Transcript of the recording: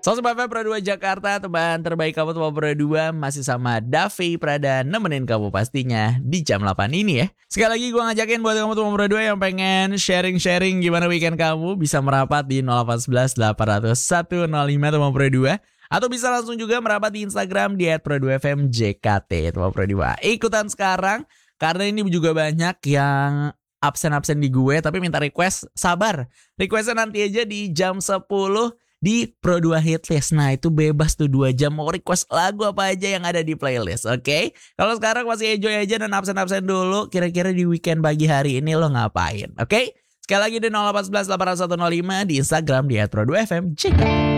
104 Pro 2 Jakarta, teman terbaik kamu Teman Pro 2 masih sama Davi Prada nemenin kamu pastinya di jam 8 ini ya. Sekali lagi gue ngajakin buat kamu Teman Pro 2 yang pengen sharing-sharing gimana weekend kamu bisa merapat di 0811 800 105 Teman Pro 2 atau bisa langsung juga merapat di Instagram di @pro2fmjkt Teman Pro 2. Ikutan sekarang karena ini juga banyak yang absen-absen di gue tapi minta request, sabar. Requestnya nanti aja di jam 10 di Pro 2 Hitlist. Nah itu bebas tuh 2 jam mau request lagu apa aja yang ada di playlist, oke? Kalau sekarang masih enjoy aja dan absen-absen dulu, kira-kira di weekend pagi hari ini lo ngapain, oke? Sekali lagi di 0811 80105 di Instagram di @pro2fmjkt.